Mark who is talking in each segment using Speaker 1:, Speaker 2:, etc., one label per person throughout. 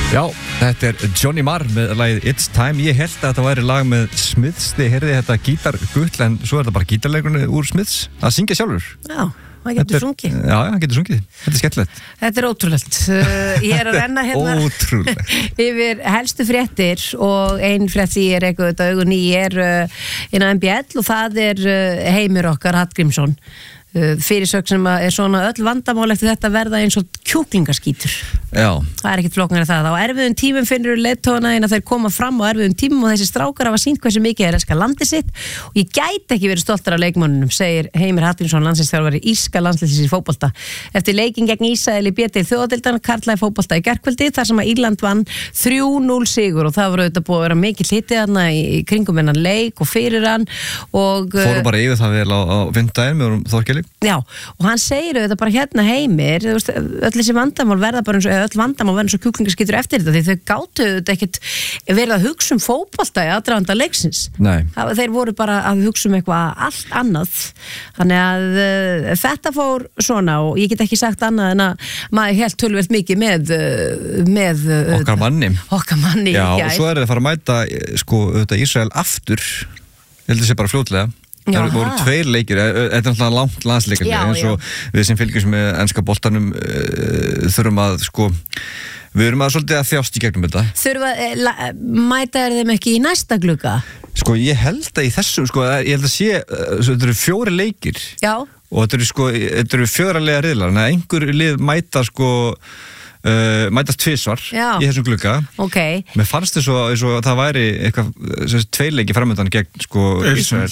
Speaker 1: Já, þetta Johnny Marr með lagið It's Time. Ég held að þetta væri lag með Smiths. Þið heyrði þetta gítargull, en svo þetta bara gítarleikurinn úr Smiths að syngja sjálfur.
Speaker 2: Já, hann getur sungið.
Speaker 1: Já, hann getur sungið. Þetta skemmtilegt.
Speaker 2: Þetta ótrúlegt. Ég að renna hérna yfir helstu fréttir og ein frétt því ég reka auðvitað augun í inn á MBL og það Heimir okkar Hallgrímsson. Fyrirsögn sem svona öll vandamál eftir þetta verða eins og kjúklingaskítur. Já. Það ekkert flóknara það. Á erfiðum tímum finnur leiðtogana að þeir koma fram á erfiðum tímum og þessi strákar hafa sýnt hversu mikið þeir elska landið sitt og ég gæti ekki verið stoltur af leikmönnunum, segir Heimir Hallgrímsson, landsliðsþjálfari írska landsliðsins í fótbolta. Eftir leikinn gegn Ísrael í B-deild þjóðadeildar karla í fótbolta í gærkvöldi þar sem að Írland vann 3-0 sigur og það var auðvitað búið að vera mikill hiti þarna í kringum hennan leik og fyrir hann og
Speaker 1: fóru bara yfir það vel á fimmtudaginn með Þorkeli.
Speaker 2: Já, og hann segir auðvitað bara hérna Heimir, þú veist, öll þessi vandamál verða bara eins og öll vandamál verða eins og kjúklingaskítur eftir þetta því þau gátu auðvitað ekkert verið að hugsa um fótbolta í aðdraganda leiksins.
Speaker 1: Nei.
Speaker 2: Þeir voru bara að hugsa um eitthvað allt annað. Þannig að þetta fór svona og ég get ekki sagt annað en að maður helt töluvert mikið með
Speaker 1: okkar manni. Já, og svo það að fara að mæta sko auðvitað Ísrael aftur. Ég held að sé bara fljótlega. Það voru 2 leikir, þetta náttúrulega langt landsleikir eins og við sem fylgjumst með enska boltanum þurfum að sko við erum að svolítið að þjást í gegnum þetta.
Speaker 2: Mæta þeim ekki í næsta glugga?
Speaker 1: Sko ég held að í þessum sko, ég held að sé þetta eru 4 leikir. Já. Og þetta eru 4 liða riðlar, þannig að einhver lið mæta sko mætast 2 í þessum glugga.
Speaker 2: Okay.
Speaker 1: Mér fannst þess að það væri eitthvað 2 leiki framöndan gegn sko Ísrael.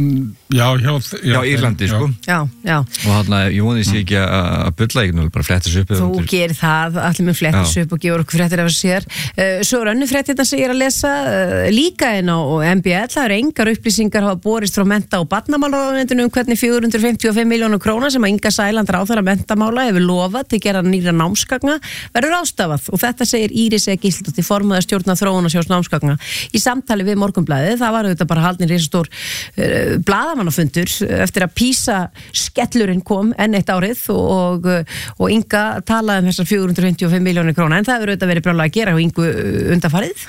Speaker 1: Já, Írlandi sko.
Speaker 2: Já.
Speaker 1: Og þarna, ég voni sér ekki að bulla ekki, bara flettis upp.
Speaker 2: Þú gerir það, allir með flettis upp og gefur okkur fréttir af þessu sér. Svo önnur frétt þetta sem ég að lesa líka inn á MBL, það eru engar upplýsingar hafa borist frá mennta- og barnamálaráðuneytinu hvernig 455 milljónir króna sem að Inga Sæland ráðherra menntamála hefur lofað til að gera nýra námsgagna verður ráðstafað og þetta segir Íris Gísladóttir formaður stjórnar þróunarsjóðs námsgagna í samtali við Morgunblaðið. Það var auðvitað bara haldinn risastór blaðamannafundur eftir að PISA skellurinn kom enn eitt árið og Inga talaði þessar 455 milljónir króna en það hefur auðvitað verið brjálæði að gera hjá Ingu undanfarið.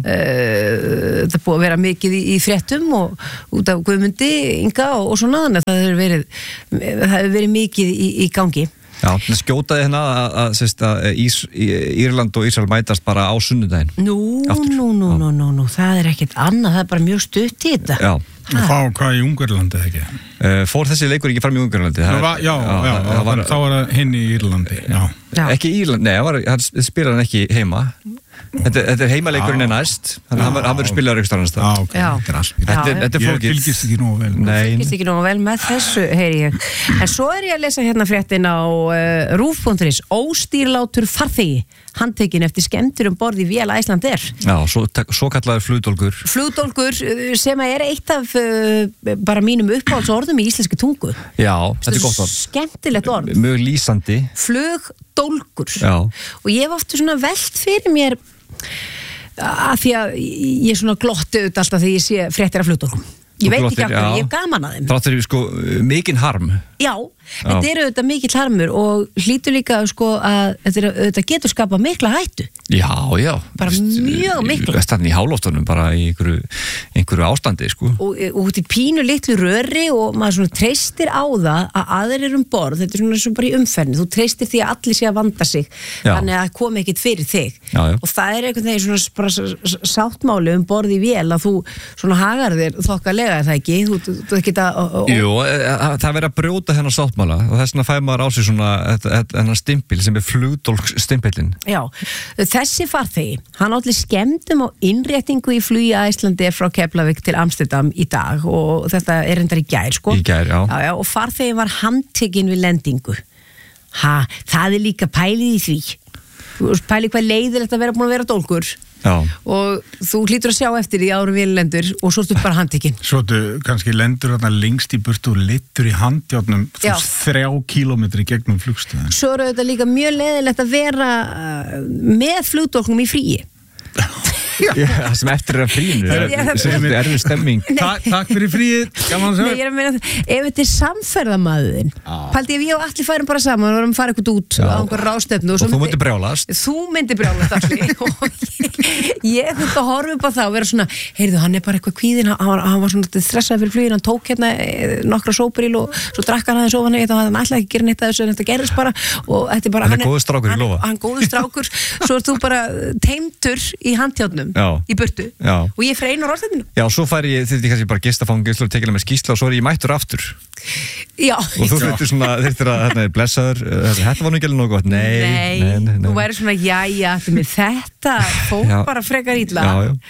Speaker 2: Það búið að vera mikið í fréttum og út af Guðmundi Inga og svona þannig að það hefur verið mikið í gangi.
Speaker 1: Já, það skjótaði hérna að Írland og Ísrael mætast bara á sunnudaginn.
Speaker 2: Nú, það ekkert annað, það bara mjög stutt í þetta.
Speaker 1: Já.
Speaker 3: Og fá hvað í Ungverjalandi ekki?
Speaker 1: Fór þessi leikur ekki fram í Ungverjalandi?
Speaker 3: Þá var það hinn í Írlandi.
Speaker 1: Ekki í Írlandi, nei, hann spilaði hann ekki heima. Þetta heimaleikurinn næst, þannig að hann verður spilaður ykkur annars það. Þetta er flókið.
Speaker 3: Ég fylgist ekki nógu vel.
Speaker 2: Fylgist ekki nógu vel með þessu, heyri ég. En svo ég að lesa hérna fréttin á rúf.is. Óstýrlátur farþegi, handtekinn eftir skemmtur borð í vél Icelandair.
Speaker 1: Já, svo kallaður flugdólgur.
Speaker 2: Flugdólgur sem eitt af bara mínum uppáhaldsorðum í íslenski tungu.
Speaker 1: Já, þetta er gott orð.
Speaker 2: Skemmtilegt orð.
Speaker 1: Mjög lýsandi.
Speaker 2: Flugdólgur.
Speaker 1: Já. Og
Speaker 2: ég hef oft svona velt fyrir mér að því að ég svona glotti auðvitað alltaf þegar ég sé fréttir af flugdólgum. Ég veit ekki af hverju, ég hef gaman að þeim.
Speaker 1: Þáttur sko mikinn harm.
Speaker 2: Já, þetta eru auðvitað mikill harmur og hlýtur líka sko að þetta getur skapað mikla hættu.
Speaker 1: Já.
Speaker 2: Bara mjög mikla.
Speaker 1: Þannig í háloftunum bara í einhverju ástandi sko.
Speaker 2: Og út í pínu litlu röri og maður svona treystir á það að aðrir borð, þetta er svona bara í umferðinu, þú treystir því að allir sé að vanda sig, þannig að komi ekkit fyrir þig. Já. Og það er einhvern veginn svona bara sáttmáli borð í vél að þú svona hagar þér þokkalega, er það ekki? Þú geta...
Speaker 1: Jú, það verður að brjóta þennan sáttmála og þess vegna fær maður á sig svona þennan stimpil sem er flugdólgsstimpillinn. Já,
Speaker 2: þessi farþegi, hann allir skemmdum á innréttingu í flugi Icelandair frá Keflavík til Amsterdam í dag og þetta er reyndar í gær, sko.
Speaker 1: Í gær, já.
Speaker 2: Og farþegi var handtekinn við lendingu. Það er líka pælið í því. Pælið hvað leiðilegt að vera búin að vera dólgur.
Speaker 1: Já.
Speaker 2: Og þú hlýtur að sjá eftir því árum vélendur og svo ertu bara handtekinn.
Speaker 3: Svo ertu kannski lendur þarna lengst í burtu og leittur í handjárnum 3 kílómetri gegnum flugstöðin.
Speaker 2: Svo er þetta líka mjög leiðilegt að vera með flugdólgnum í fríi.
Speaker 1: Það sem eftir að frínu sem erfið stemming.
Speaker 3: Takk fyrir fríið, gaman að sjá.
Speaker 2: Ég er að meina, ef þetta er samferðamaðurinn, pældi ef ég og allir færum bara saman og varum að fara eitthvað út á einhver ráðstefnu
Speaker 1: og þú myndir brjálast.
Speaker 2: Þú myndir brjálast allir og ég þurfti að horfa upp á það og vera svona, heyrðu, hann er bara eitthvað kvíðinn, hann var svona stressaði fyrir fluginn, hann tók hérna nokkra sóperíl og svo drakk hann aðeins ofan í þetta og hann ætlaði ekki að gera neitt að þessu en þetta gerðist bara og þetta er bara,
Speaker 1: hann er góður strákur, ég lofa.
Speaker 2: Hann góður strákur, svo ert þú bara teymdur í handjárnum í burtu og ég fyrir einu á ráðstefninu.
Speaker 1: Já, svo færi ég, þetta er kannski bara gestafangislu og tekila með skýrsla og svo er ég mættur aftur.
Speaker 2: Já.
Speaker 1: Og þú þurftir að hérna er blessaður, þetta var nú ekki alveg nógu gott. Nei.
Speaker 2: Þú væri svona, jæja, þetta fók bara frekar illa.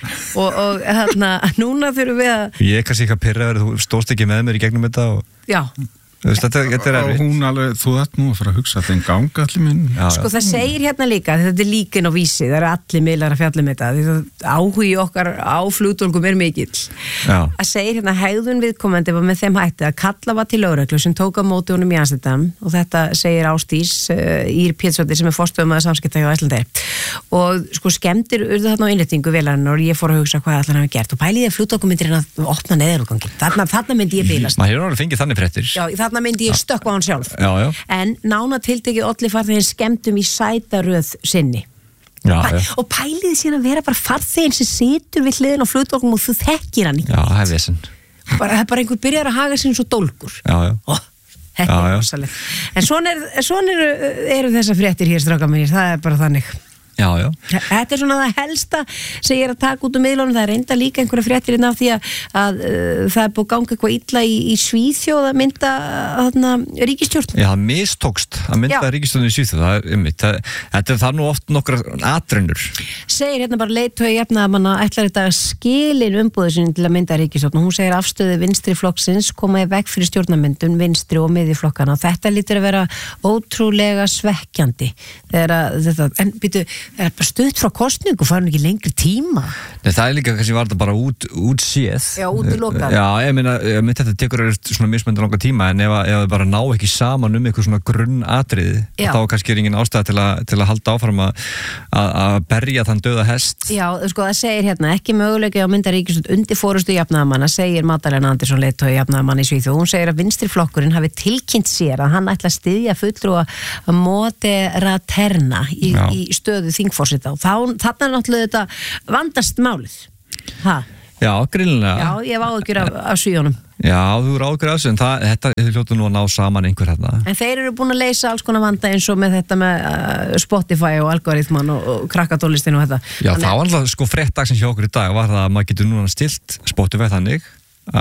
Speaker 2: Og hérna, núna þurfum við að...
Speaker 1: Ég er kannski eitthvað pirraður, þú stóðst ekki með mér í gegnum þetta og...
Speaker 2: Já.
Speaker 1: Þetta er erfitt.
Speaker 3: Hún alveg, þú ætti nú að fara að hugsa að þeim ganga allir minn.
Speaker 2: Sko það segir hérna líka, þetta er líkin á Vísi, það eru allir miðlar að fjalla um þetta, áhugi okkar á flugdólgum er mikill. Það segir hérna, hegðun viðkomandi var með þeim hætti að kalla var til lögreglu sem tók á móti honum í Amsterdam og þetta segir Ásdís Ír Pétursdóttir sem er forstöðumaður samskipta hjá Icelandair. Og sko skemmtir urðu þarna á innréttingu vélarinnar og ég fór að hugsa hvað allar hafa gert og pæliði að flugdólgumyndir að opna neðurútganginn. Þarna myndi ég bilast.
Speaker 1: Maður hefur alveg fengið þannig fréttir.
Speaker 2: Já, þarna myndi ég stökkva á hann sjálf.
Speaker 1: Já.
Speaker 2: En nána tiltekið olli farþeginn skemmtum í sætaröð sinni. Og pæliði síðan að vera bara farþeginn sem situr við hliðin á flugdólgum og þú þekkir hann ekki.
Speaker 1: Já, það er vesen.
Speaker 2: Það er bara einhver byrjar að haga sér eins og dólgur. Þetta er rosalega. En svona eru þessar fréttir hér, strákar mínir, það er bara þannig.
Speaker 1: Já.
Speaker 2: Þetta er svona það helsta sem ég er að taka út miðlunum, það er enda líka einhverja fréttir inn af því að það er búið að ganga eitthvað illa í Svíþjóð að mynda ríkisstjórn.
Speaker 1: Já, það mistókst að mynda ríkisstjórn í Svíþjóð, þetta er það nú oft nokkra atrennur.
Speaker 2: Segir hérna bara leiðtogi jafnaðarmanna ætlar þetta að skilin umboðu sinni til að mynda ríkisstjórn og hún segir afstöðu vinstri flokksins koma í veg fyrir stjórnarmyndun vinstri og miðjuflokkana og þetta lítur að vera ótrúlega svekkjandi en býtu það er bara stutt frá kosningu, farin ekki lengri tíma.
Speaker 1: Nei, það er líka kannski var þetta bara út séð.
Speaker 2: Já, út í lokað.
Speaker 1: Já, ég meina þetta tekur svona mismöndur langa tíma en ef það bara ná ekki saman eitthvað svona grunnatriði þá kannski er engin ástæða til að halda áfram að berja þann döða hest.
Speaker 2: Já, sko það segir hérna ekki möguleiki á mynda ríkisstjórn undir forystu jafnaðarmanna, segir Magdalena Andersson leiðtogi jafnaðarmanna í Svíþjóð. Hún segir að vinstri flokkurinn hafi tilkynnt sér að hann ætla að styðja fulltrúa Moderaterna í stöðu þingforseta og þarna er náttúrulega þetta vandast málið.
Speaker 1: Já, greinlega.
Speaker 2: Já, ég hef áhyggjur af Svíunum.
Speaker 1: Já, þú eru áhyggjur af þessu en þetta hljótu nú að ná saman einhver hérna.
Speaker 2: En þeir eru búin að leysa alls konar vanda eins og með þetta með Spotify og algoritman og krakkatólistinu og þetta.
Speaker 1: Já, það var alltaf sko frétt dagsins hjá okkur í dag var það að maður getur núna stilt Spotify þannig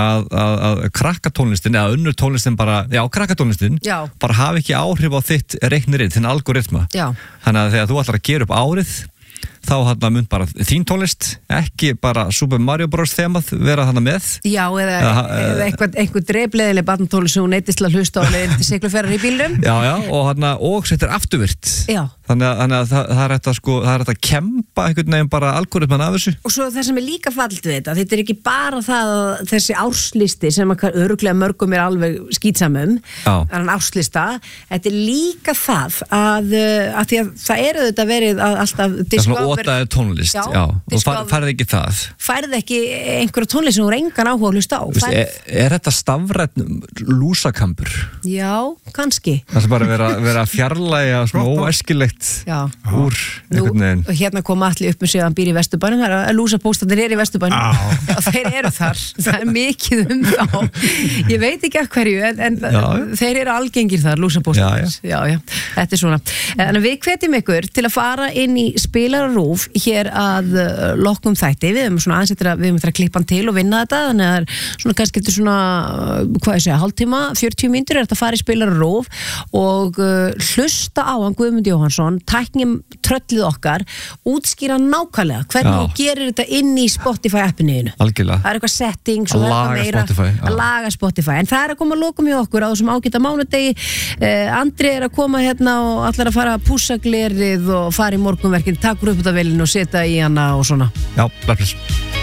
Speaker 1: að krakkatónlistin eða önnur tónlistin bara, krakkatónlistin bara hafi ekki áhrif á þitt reiknirinn, þinn algoritma. Þannig að þegar þú ætlar að gera upp árið þá hann mynd bara þín tónlist ekki bara Super Mario Bros. Þemað vera þannig með. Já,
Speaker 2: eða einhver dreifleðileg barnatónlist sem hún neytist til að hlusta á leiðin til sigluferðar í bílnum.
Speaker 1: Já, og settir afturvirt.
Speaker 2: Já.
Speaker 1: Þannig að það er hægt að kempa einhvern veginn bara algoritman af þessu.
Speaker 2: Og svo það sem er líka fallt við þetta er ekki bara það að þessi árslisti sem örugglega mörgum er alveg skítsamum, en árslista, þetta er líka það að því að það eru þetta verið að alltaf
Speaker 1: ótaði tónlist, þú færði ekki það.
Speaker 2: Færði ekki einhverja tónlist sem þú engan áhuga að hlusta á.
Speaker 1: Er þetta stafrætt lúsakampur?
Speaker 2: Já, kannski.
Speaker 1: Það er bara vera að fjarlægja svona óæskilegt úr einhvern veginn.
Speaker 2: Og hérna kom allir upp með sig að hann býr í Vesturbænum, það er að lúsapóstandir er í Vesturbænum. Já, þeir eru þar. Það er mikið þá. Ég veit ekki af hverju, en þeir eru algengir þar, lúsapóstandir. Já, þetta er svona. En við hvetjum ykkur til að fara inn í Spilararúf hér að loknum þætti. Við höfum svona aðeins við höfum að klippa hann til og vinna þetta, þannig að það er svona kannski eftir svona, hálftíma, 40 mínútur er þetta að fara í Spilararúf og hlusta á hann Guðmund Jóhannsson, tæknum tröllið okkar, útskýra nákvæmlega hvernig þú gerir þetta inn í Spotify appinu.
Speaker 1: Algjörlega.
Speaker 2: Það er eitthvað settings
Speaker 1: og að
Speaker 2: laga Spotify. En það er að koma að lokum hjá okkur á þessum ágæta mánudegi. Andri er að koma hérna og allar að fara að pússa glerið og fara í morgunverkin, taka upp út af velinu og setja í hana og svona.
Speaker 1: Já, bless.